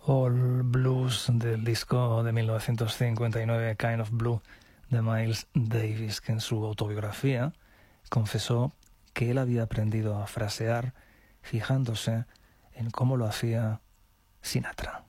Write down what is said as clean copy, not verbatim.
All Blues del disco de 1959 Kind of Blue de Miles Davis, que en su autobiografía confesó que él había aprendido a frasear fijándose en cómo lo hacía Sinatra.